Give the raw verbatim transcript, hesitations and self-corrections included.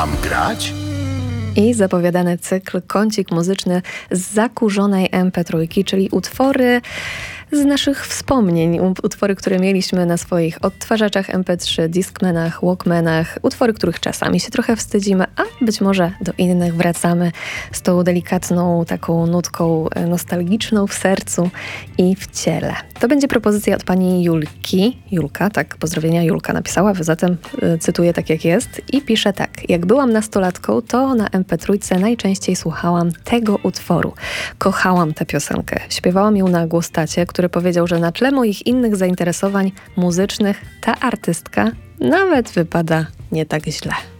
Mam grać? I zapowiadany cykl Kącik muzyczny z zakurzonej em pe trzy, czyli utwory z naszych wspomnień, utwory, które mieliśmy na swoich odtwarzaczach em pe trzy, Discmanach, Walkmanach, utwory, których czasami się trochę wstydzimy, a być może do innych wracamy z tą delikatną taką nutką nostalgiczną w sercu i w ciele. To będzie propozycja od pani Julki. Julka, tak, pozdrowienia, Julka napisała, zatem y, cytuję tak jak jest i pisze tak. Jak byłam nastolatką, to na em pe trzy najczęściej słuchałam tego utworu. Kochałam tę piosenkę. Śpiewałam ją na głos tacie, który powiedział, że na tle moich innych zainteresowań muzycznych ta artystka nawet wypada nie tak źle.